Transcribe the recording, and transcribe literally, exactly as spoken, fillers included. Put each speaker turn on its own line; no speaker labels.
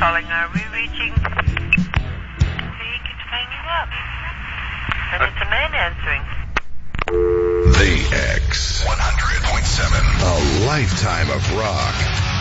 calling. Are we reaching? He keeps hanging up. And it's a man answering.
The X one hundred point seven. A lifetime of rock.